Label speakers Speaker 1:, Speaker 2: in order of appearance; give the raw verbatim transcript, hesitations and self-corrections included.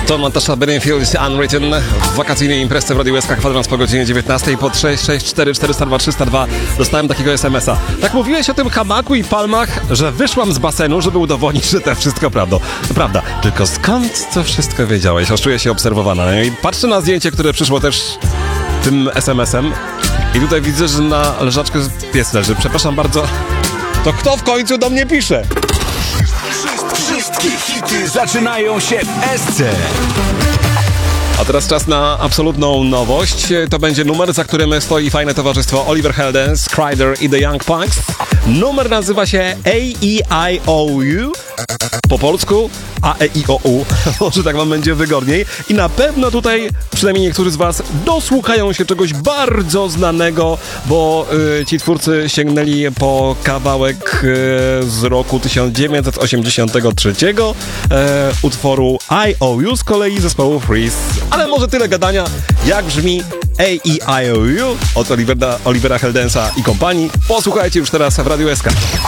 Speaker 1: To Natasha Bedingfield, Unwritten w wakacyjnej imprezie w Radiu S K, kwadrans po godzinie dziewiętnastej pod sześć sześć cztery cztery zero dwa trzysta dwa dostałem takiego es em es a. Tak mówiłeś o tym hamaku i palmach, że wyszłam z basenu, żeby udowodnić, że to wszystko prawda. Prawda, tylko skąd to wszystko wiedziałeś? Aż czuję się obserwowana. I patrzę na zdjęcie, które przyszło też tym es em es em i tutaj widzę, że na leżaczku pies leży. Przepraszam bardzo, to kto w końcu do mnie pisze?
Speaker 2: Wszystkie hity zaczynają się w es ce.
Speaker 1: A teraz czas na absolutną nowość. To będzie numer, za którym stoi fajne towarzystwo Oliver Heldens, Kryder i The Young Punks. Numer nazywa się A E I O U. Po polsku A E I O U. Może tak wam będzie wygodniej. I na pewno tutaj, przynajmniej niektórzy z was, dosłuchają się czegoś bardzo znanego, bo y, ci twórcy sięgnęli po kawałek y, z roku tysiąc dziewięćset osiemdziesiątego trzeciego y, utworu I O U z kolei zespołu Freeze. Ale może tyle gadania, jak brzmi A E I O U od Olivera, Olivera Heldensa i kompanii. Posłuchajcie już teraz w Radiu S K.